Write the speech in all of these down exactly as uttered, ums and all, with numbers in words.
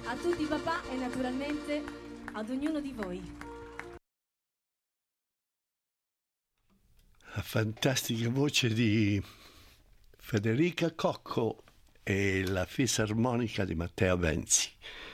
a tutti i papà e naturalmente ad ognuno di voi. La fantastica voce di Federica Cocco e la fisarmonica di Matteo Benzi.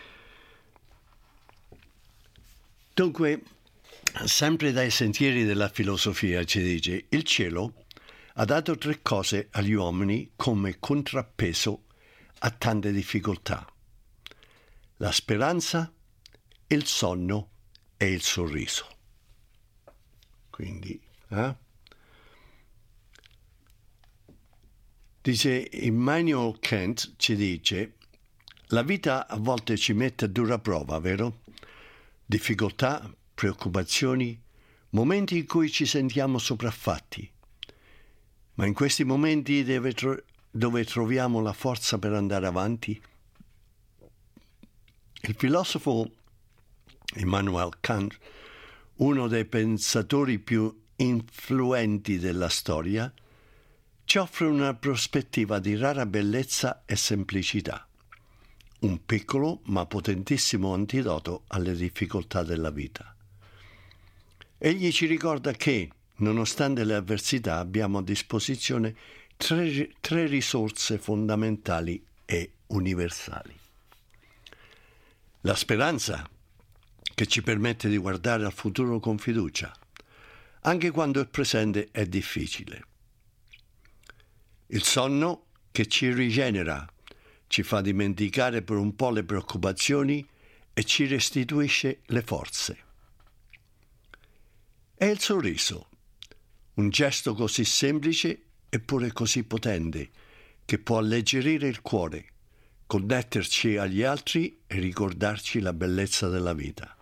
Dunque, sempre dai sentieri della filosofia ci dice: il cielo ha dato tre cose agli uomini come contrappeso a tante difficoltà: la speranza, il sonno e il sorriso. Quindi, eh? Dice Immanuel Kant, ci dice: la vita a volte ci mette a dura prova, vero? Difficoltà, preoccupazioni, momenti in cui ci sentiamo sopraffatti. Ma in questi momenti dove, tro- dove troviamo la forza per andare avanti? Il filosofo Immanuel Kant, uno dei pensatori più influenti della storia, ci offre una prospettiva di rara bellezza e semplicità, un piccolo ma potentissimo antidoto alle difficoltà della vita. Egli ci ricorda che, nonostante le avversità, abbiamo a disposizione tre, tre risorse fondamentali e universali. La speranza, che ci permette di guardare al futuro con fiducia, anche quando il presente è difficile. Il sonno, che ci rigenera, ci fa dimenticare per un po' le preoccupazioni e ci restituisce le forze. E il sorriso, un gesto così semplice eppure così potente, che può alleggerire il cuore, connetterci agli altri e ricordarci la bellezza della vita.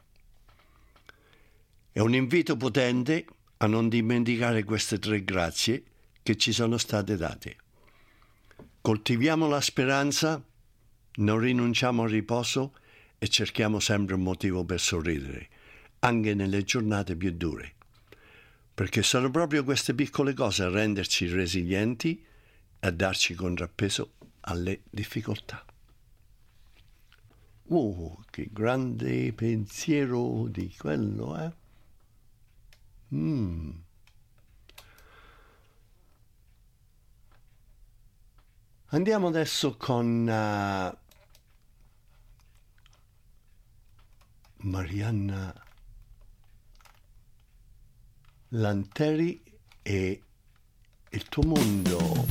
È un invito potente a non dimenticare queste tre grazie che ci sono state date. Coltiviamo la speranza, non rinunciamo al riposo e cerchiamo sempre un motivo per sorridere, anche nelle giornate più dure, perché sono proprio queste piccole cose a renderci resilienti e a darci contrappeso alle difficoltà. Oh, che grande pensiero di quello, eh? Mm. Andiamo adesso con uh, Marianna Lanteri e Il tuo mondo.